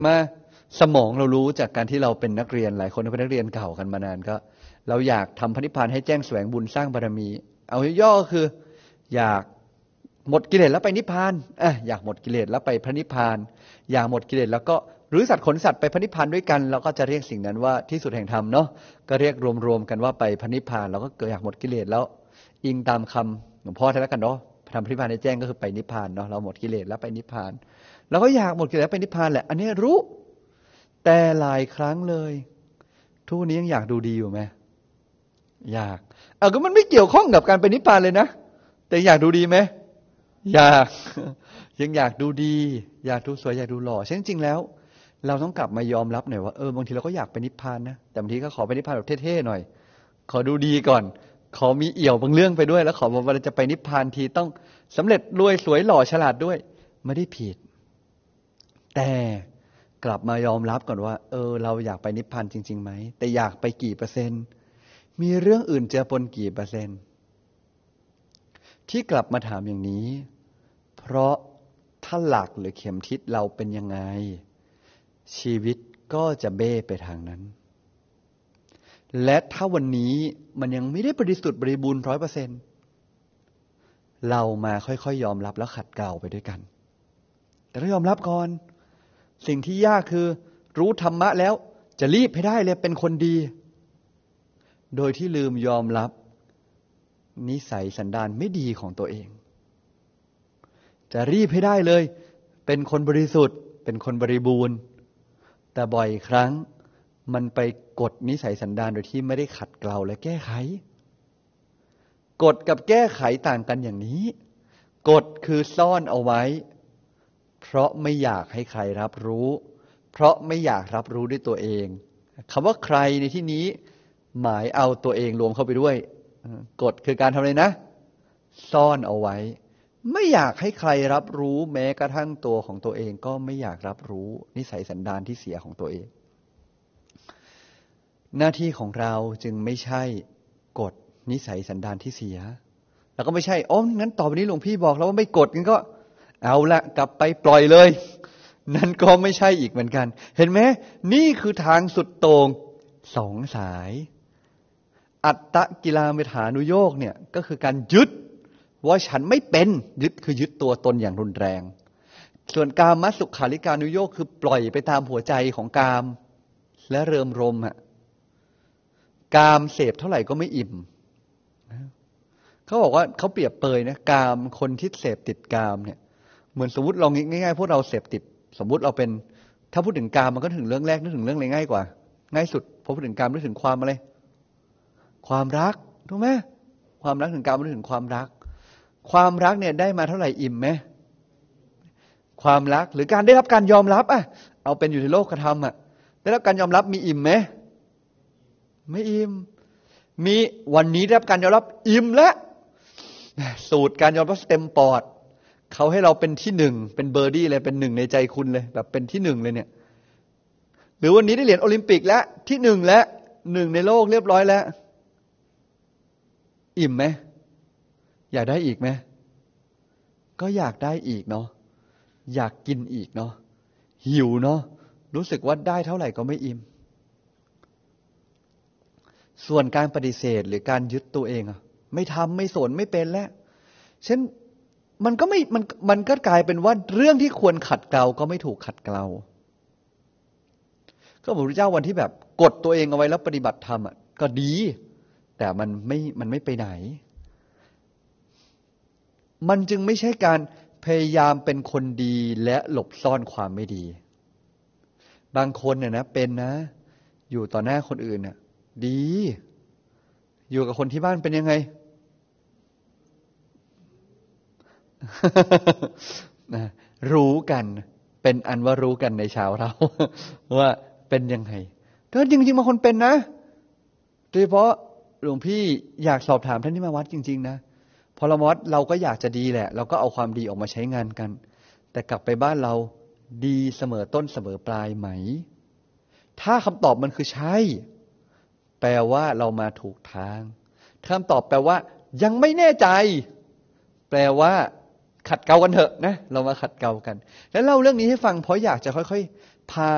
มาสมองเรารู้จากการที่เราเป็นนักเรียนหลายคนเป็นนักเรียนเก่ากันมานานก็เราอยากทำพระนิพพานให้แจ้งแสวงบุญสร้างบารมีเอาย่อก็คืออยากหมดกิเลสแล้วไปนิพพานอยากหมดกิเลสแล้วไปพระนิพพานอยากหมดกิเลสแล้วก็หรือสัตว์ขนสัตว์ไปพระนิพพานด้วยกันเราก็จะเรียกสิ่งนั้นว่าที่สุดแห่งธรรมเนาะก็เรียกรวมๆกันว่าไปพระนิพพานเราก็เกิดอยากหมดกิเลสแล้วอิงตามคำหลวงพ่อท่านแล้วกันเนาะทำพระนิพพานให้แจ้งก็คือไปนิพพานเนาะเราหมดกิเลสแล้วไปนิพพานเราก็อยากหมดกิเลสแล้วไปนิพพานแหละอันนี้รู้แต่หลายครั้งเลยทุกวันนี้ยังอยากดูดีอยู่ไหมอยากก็มันไม่เกี่ยวข้องกับการไปนิพพานเลยนะแต่อยากดูดีไหมอยากยังอยากดูดีอยากดูสวยอยากดูหล่อจริงๆแล้วเราต้องกลับมายอมรับหน่อยว่าบางทีเราก็อยากไปนิพพานนะแต่บางทีก็ขอไปนิพพานแบบเท่ๆหน่อยขอดูดีก่อนขอมีเอี่ยวบางเรื่องไปด้วยแล้วขอว่าเราจะไปนิพพานทีต้องสำเร็จรวยสวยหล่อฉลาดด้วยไม่ได้ผิดแต่กลับมายอมรับก่อนว่าเราอยากไปนิพพานจริงๆไหมแต่อยากไปกี่เปอร์เซ็นต์มีเรื่องอื่นเจือปนกี่เปอร์เซ็นต์ที่กลับมาถามอย่างนี้เพราะถ้าหลักหรือเข็มทิศเราเป็นยังไงชีวิตก็จะเบ้ไปทางนั้นและถ้าวันนี้มันยังไม่ได้บริสุทธิ์บริบูรณ์ 100% เรามาค่อยๆยอมรับแล้วขัดเกลาไปด้วยกันแต่ต้องยอมรับก่อนสิ่งที่ยากคือรู้ธรรมะแล้วจะรีบให้ได้เลยเป็นคนดีโดยที่ลืมยอมรับนิสัยสันดานไม่ดีของตัวเองจะรีบให้ได้เลยเป็นคนบริสุทธิ์เป็นคนบริบูรณ์แต่บ่อยครั้งมันไปกดนิสัยสันดานโดยที่ไม่ได้ขัดเกลาและแก้ไขกฎกับแก้ไขต่างกันอย่างนี้กฎคือซ่อนเอาไว้เพราะไม่อยากให้ใครรับรู้เพราะไม่อยากรับรู้ด้วยตัวเองคำว่าใครในที่นี้หมายเอาตัวเองรวมเข้าไปด้วยกฎคือการทำอะไรนะซ่อนเอาไว้ไม่อยากให้ใครรับรู้แม้กระทั่งตัวของตัวเองก็ไม่อยากรับรู้นิสัยสันดานที่เสียของตัวเองหน้าที่ของเราจึงไม่ใช่กฎนิสัยสันดานที่เสียแล้วก็ไม่ใช่งั้นต่อไปนี้หลวงพี่บอกแล้วว่าไม่กฎงั้นก็เอาละกลับไปปล่อยเลยนั่นก็ไม่ใช่อีกเหมือนกันเห็นไหมนี่คือทางสุดโต่งสองสายอัตตกิลาเมฐานุโยคเนี่ยก็คือการยึดว่าฉันไม่เป็นยึดคือยึดตัวตนอย่างรุนแรงส่วนกามสุขาริการุโยคคือปล่อยไปตามหัวใจของกามและเริมรมกามเสพเท่าไหร่ก็ไม่อิ่มเขาบอกว่าเขาเปรียบเปยนะกามคนที่เสพติดกามเนี่ยเหมือนสมมติลองง่ายๆพวกเราเสพติดสมมุติเราเป็นถ้าพูดถึงกามมันก็ถึงเรื่องแรกนึกถึงเรื่องอะไรง่ายกว่าง่ายสุดพอพูดถึงกามนึกถึงความอะไรความรักถูกไหมความรักถึงกามนึกถึงความรักความรักเนี่ยได้มาเท่าไหร่อิ่มไหมความรักหรือการได้รับการยอมรับเอาเป็นอยู่ในโลกธรรมได้รับการยอมรับมีอิ่มไหมไม่อิ่มมีวันนี้ได้รับการยอมรับอิ่มแล้วสูตรการยอมรับเต็มปอดเขาให้เราเป็นที่หนึ่งเป็นเบอร์ดี้เลยเป็นหนึ่งในใจคุณเลยแบบเป็นที่หนึ่งเลยเนี่ยหรือวันนี้ได้เหรียญโอลิมปิกแล้วที่หนึ่งแล้วหนึ่งในโลกเรียบร้อยแล้วอิ่มไหมอยากได้อีกไหมก็อยากได้อีกเนาะอยากกินอีกเนาะหิวเนาะรู้สึกว่าได้เท่าไหร่ก็ไม่อิ่มส่วนการปฏิเสธหรือการยึดตัวเองไม่ทำไม่สนไม่เป็นแล้วเช่นมันก็กลายเป็นว่าเรื่องที่ควรขัดเกลาก็ไม่ถูกขัดเกลาก็พระพุทธเจ้าวันที่แบบกดตัวเองเอาไว้แล้วปฏิบัติธรรมก็ดีแต่มันไม่ไปไหนมันจึงไม่ใช่การพยายามเป็นคนดีและหลบซ่อนความไม่ดีบางคนเนี่ยนะเป็นนะอยู่ต่อหน้าคนอื่นน่ะดีอยู่กับคนที่บ้านเป็นยังไง รู้กันเป็นอันว่ารู้กันในชาวเรา ว่าเป็นยังไงก็จริงๆบางคนเป็นนะโดยเฉพาะหลวงพี่อยากสอบถามท่านที่มาวัดจริงๆนะพอเราวัดเราก็อยากจะดีแหละเราก็เอาความดีออกมาใช้งานกันแต่กลับไปบ้านเราดีเสมอต้นเสมอปลายไหมถ้าคำตอบมันคือใช่แปลว่าเรามาถูกทางถ้าคำตอบแปลว่ายังไม่แน่ใจแปลว่าขัดเกลากันเถอะนะเรามาขัดเกลากันแล้วเล่าเรื่องนี้ให้ฟังเพราะอยากจะค่อยๆพา